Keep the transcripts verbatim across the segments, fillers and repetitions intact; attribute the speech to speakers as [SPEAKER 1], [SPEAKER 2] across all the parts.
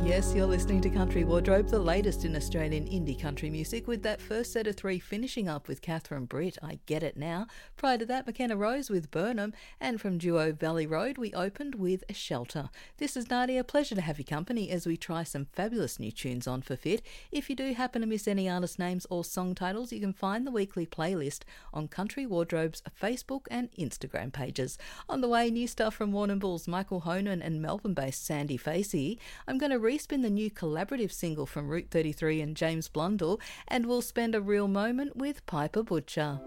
[SPEAKER 1] Yes, you're listening to Country Wardrobe, the latest in Australian indie country music, with that first set of three finishing up with Catherine Britt, I Get It Now. Prior to that, McKenna Rose with Burnham, and from duo Valley Road, we opened with Shelter. This is Nadia. Pleasure to have your company as we try some fabulous new tunes on for Fit. If you do happen to miss any artist names or song titles, you can find the weekly playlist on Country Wardrobe's Facebook and Instagram pages. On the way, new stuff from Warrnambool's Michael Honan and Melbourne-based Sandy Facey. I'm going to respin the new collaborative single from Route thirty-three and James Blundell, and we'll spend a real moment with Piper Butcher.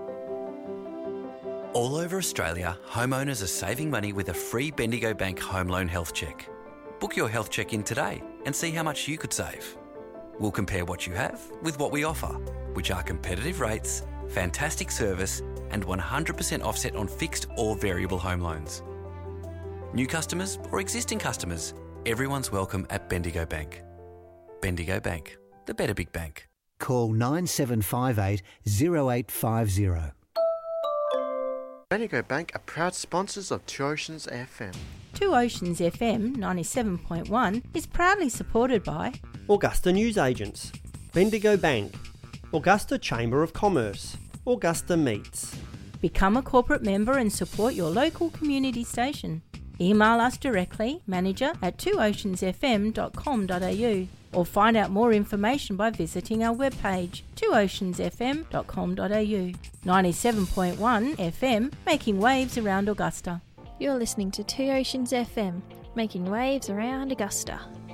[SPEAKER 2] All over Australia, homeowners are saving money with a free Bendigo Bank home loan health check. Book your health check in today and see how much you could save. We'll compare what you have with what we offer, which are competitive rates, fantastic service, and one hundred percent offset on fixed or variable home loans. New customers or existing customers, everyone's welcome at Bendigo Bank. Bendigo Bank, the better big bank.
[SPEAKER 3] Call nine seven five eight, zero eight five zero.
[SPEAKER 4] Bendigo Bank are proud sponsors of Two Oceans F M.
[SPEAKER 5] Two Oceans F M ninety-seven point one is proudly supported by
[SPEAKER 6] Augusta News Agents, Bendigo Bank, Augusta Chamber of Commerce, Augusta Meats.
[SPEAKER 5] Become a corporate member and support your local community station. Email us directly, manager at two oceans f m dot com dot a u, or find out more information by visiting our webpage, two oceans f m dot com dot a u. ninety-seven point one F M, making waves around Augusta.
[SPEAKER 7] You're listening to Two Oceans F M, making waves around Augusta.